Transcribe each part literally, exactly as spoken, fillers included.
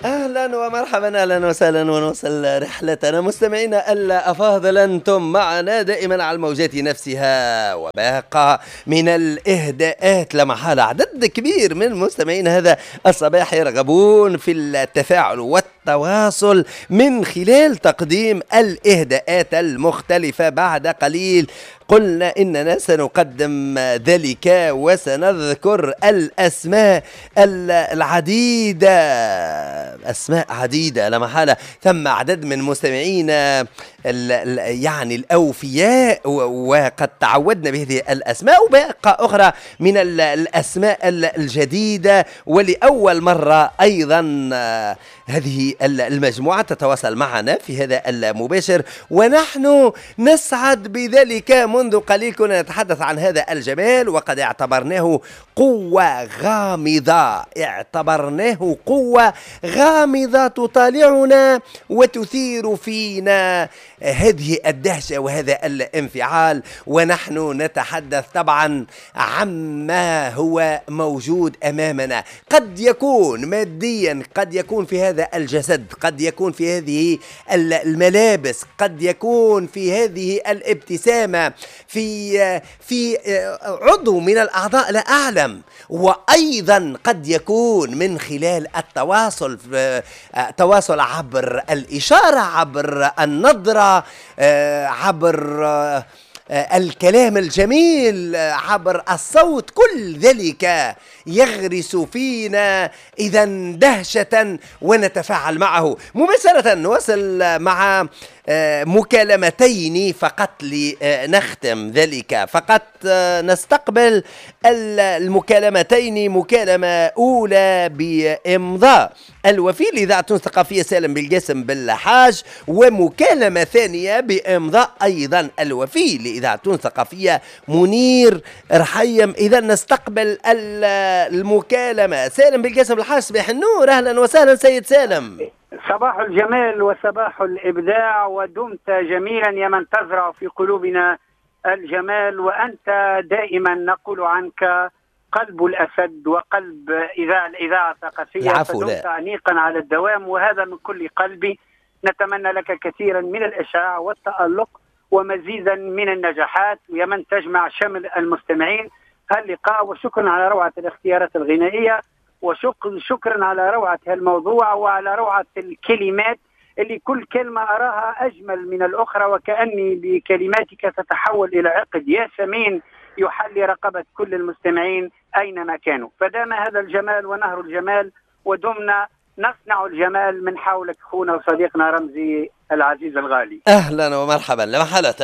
أهلا ومرحبا، أهلا وسهلا، ونوصل رحلتنا مستمعينا الأفاضل. أنتم معنا دائما على الموجات نفسها، وباقة من الإهداءات لا محالة. عدد كبير من المستمعين هذا الصباح يرغبون في التفاعل والتواصل من خلال تقديم الإهداءات المختلفة. بعد قليل قلنا إننا سنقدم ذلك وسنذكر الأسماء العديدة، أسماء عديدة لا محالة. ثم عدد من مستمعينا يعني الأوفياء وقد تعودنا بهذه الأسماء، وباقة أخرى من الأسماء الجديدة. ولأول مرة أيضا هذه المجموعة تتواصل معنا في هذا المباشر، ونحن نسعد بذلك. منذ قليل كنا نتحدث عن هذا الجمال، وقد اعتبرناه قوة غامضة، اعتبرناه قوة غامضة تطالعنا وتثير فينا هذه الدهشة وهذا الانفعال. ونحن نتحدث طبعا عما هو موجود أمامنا، قد يكون ماديا، قد يكون في هذا الجسد، قد يكون في هذه الملابس، قد يكون في هذه الابتسامة، في في عضو من الأعضاء لا أعلم، وأيضا قد يكون من خلال التواصل، تواصل عبر الإشارة، عبر النظرة، عبر الكلام الجميل، عبر الصوت. كل ذلك يغرس فينا إذا دهشة ونتفاعل معه مباشرة. نواصل مع مكالمتين فقط لنختم ذلك، فقط نستقبل المكالمتين. مكالمة أولى بإمضاء الوفي لإذاعة الثقافية سالم بالقاسم بالحاج، ومكالمة ثانية بإمضاء أيضا الوفي لإذاعة الثقافية منير رحيم. إذا نستقبل المكالمة. سالم بالقاسم بالحاج، صباح النور، أهلا وسهلا سيد سالم. صباح الجمال وصباح الإبداع، ودمت جميلا يا من تزرع في قلوبنا الجمال. وأنت دائما نقول عنك قلب الأسد وقلب الإذاعة الثقافية، فدمت أنيقا على الدوام، وهذا من كل قلبي. نتمنى لك كثيرا من الإشعاع والتألق ومزيدا من النجاحات، يا من تجمع شمل المستمعين هاللقاء. وشكرا على روعة الاختيارات الغنائية، وشكرا شكرا على روعة هالموضوع وعلى روعة الكلمات اللي كل كلمة أراها أجمل من الأخرى، وكأني بكلماتك تتحول إلى عقد ياسمين يحلي رقبة كل المستمعين أينما كانوا. فدام هذا الجمال ونهر الجمال، ودمنا نصنع الجمال من حولك أخونا وصديقنا رمزي العزيز الغالي. أهلا ومرحبا. لا محالة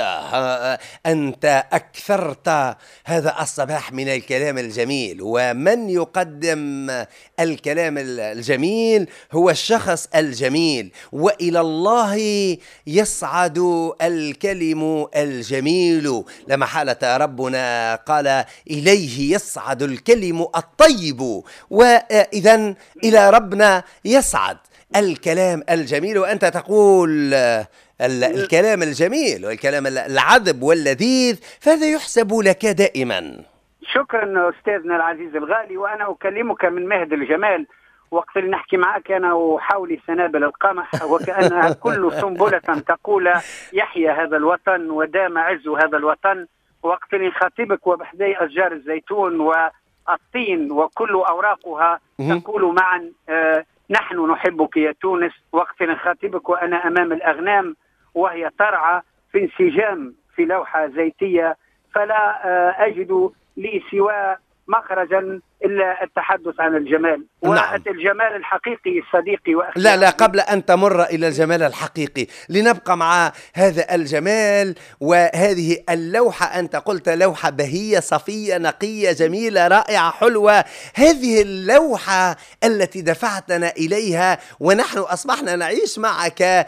أنت أكثرت هذا الصباح من الكلام الجميل، ومن يقدم الكلام الجميل هو الشخص الجميل، وإلى الله يصعد الكلم الجميل. لا محالة ربنا قال إليه يصعد الكلم الطيب، وإذا إلى ربنا يصعد الكلام الجميل. وأنت تقول الكلام الجميل والكلام العذب واللذيذ، فهذا يحسب لك دائما. شكرا أستاذنا العزيز الغالي. وأنا أكلمك من مهد الجمال، وقت اللي نحكي معك أنا وحولي سنابل القمح، وكأنها كل سنبلة تقول يحيى هذا الوطن ودام عز هذا الوطن. وقت اللي نخاطبك وبحذي أشجار الزيتون والطين وكل أوراقها تقول معا آه نحن نحبك يا تونس. وقت نخاطبك وأنا أمام الأغنام وهي ترعى في انسجام في لوحة زيتية، فلا أجد لي سوى مخرجا إلا التحدث عن الجمال. نعم. والجمال الحقيقي صديقي وأخي. لا لا قبل أن تمر إلى الجمال الحقيقي، لنبقى مع هذا الجمال وهذه اللوحة. أنت قلت لوحة بهية صفية نقية جميلة رائعة حلوة. هذه اللوحة التي دفعتنا إليها، ونحن أصبحنا نعيش معك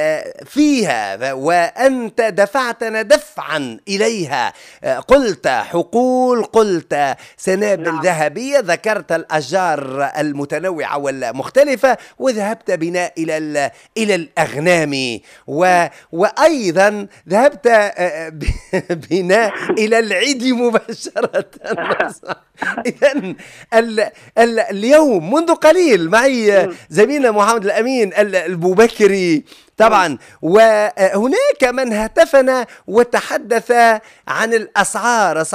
فيها، وأنت دفعتنا دفعا إليها. قلت حقول، قلت سنابل ذهبية، الذهبية، ذكرت الأشجار المتنوعة والمختلفة، وذهبت بنا إلى إلى الأغنام، و وأيضا ذهبت بنا إلى العيد مباشرة. إذن اليوم منذ قليل معي زميلنا محمد الأمين البوبكري طبعا، وهناك من هتفنا وتحدث عن الأسعار.